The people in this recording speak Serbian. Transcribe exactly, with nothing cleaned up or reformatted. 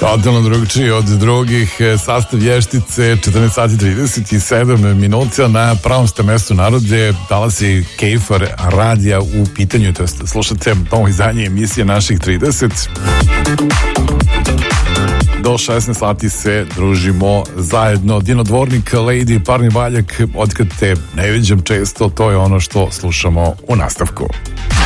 Totalno drugčiji od drugih. Sastav vještice, četrnaest sati trideset sedam minuta. Na pravom ste mestu narode. Talasi Kejfar radija u pitanju, to jest slušate novo izdanje emisije naših trideset. Do šesnaest sati se družimo zajedno. Dino Dvornik, Lady, Parni Valjak. Otkad te ne viđam često, to je ono što slušamo u nastavku.